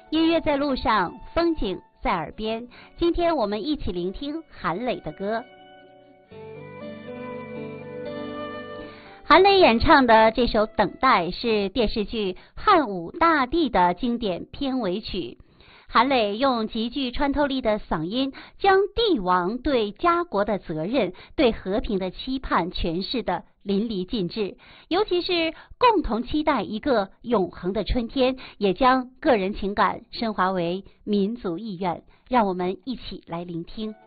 音乐在路上，风景在耳边。今天我们一起聆听韩磊的歌。韩磊演唱的这首《等待》是电视剧《汉武大帝》的经典片尾曲。韩磊用极具穿透力的嗓音，将帝王对家国的责任、对和平的期盼诠释得淋漓尽致。尤其是共同期待一个永恒的春天，也将个人情感升华为民族意愿。让我们一起来聆听。